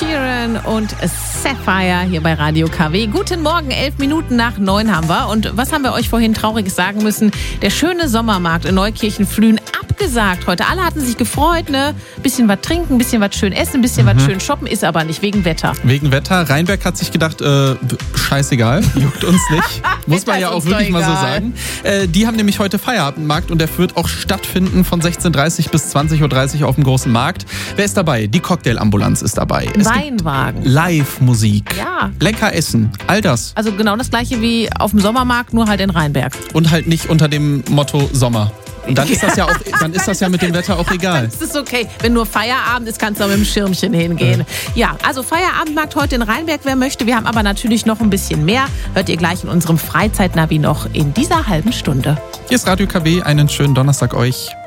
Sheeran und Sapphire hier bei Radio KW. Guten Morgen, 11 Minuten nach 9 haben wir. Und was haben wir euch vorhin Trauriges sagen müssen? Der schöne Sommermarkt in Neukirchen-Flühen abgesagt heute. Alle hatten sich gefreut, ne? Bisschen was trinken, bisschen was schön essen, bisschen was schön shoppen, ist aber nicht, wegen Wetter. Wegen Wetter. Rheinberg hat sich gedacht, scheißegal, juckt uns nicht. Muss man ja auch wirklich mal so sagen. Die haben nämlich heute Feierabendmarkt und der wird auch stattfinden von 16:30 bis 20:30 Uhr auf dem großen Markt. Wer ist dabei? Die Cocktail-Ambulanz ist dabei. Weinwagen. Live-Musik. Ja. Lecker essen. All das. Also genau das gleiche wie auf dem Sommermarkt, nur halt in Rheinberg. Und halt nicht unter dem Motto Sommer. Und dann ist das ja auch, dann ist das ja mit dem Wetter auch egal. Das ist okay. Wenn nur Feierabend ist, kannst du auch mit dem Schirmchen hingehen. Ja, also Feierabendmarkt heute in Rheinberg, wer möchte. Wir haben aber natürlich noch ein bisschen mehr. Hört ihr gleich in unserem Freizeitnavi noch in dieser halben Stunde. Hier ist Radio KW. Einen schönen Donnerstag euch.